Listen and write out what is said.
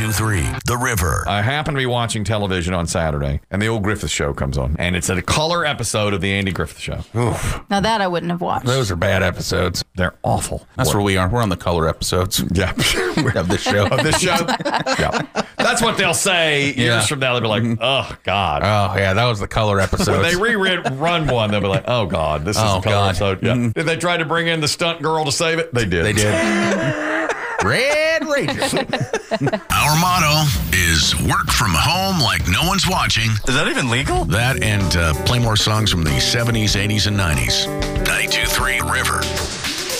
92.3 The River. I happen to be watching television on Saturday, and the old Griffith Show comes on, and it's a color episode of the Andy Griffith Show. Oof. Now that I wouldn't have watched. Those are bad episodes. They're awful. That's where we are. We're on the color episodes. Yeah. Of this show. Of this show? Yeah. That's what they'll say years from now. They'll be like, oh, God. Oh, yeah, that was the color episode. When they rerun one, they'll be like, oh, God, this is the color episode. Yeah. Did they try to bring in the stunt girl to save it? They did. They did. Red Ranger. Our motto is work from home like no one's watching. Is that even legal? That and play more songs from the 70s, 80s, and 90s. 92.3 River.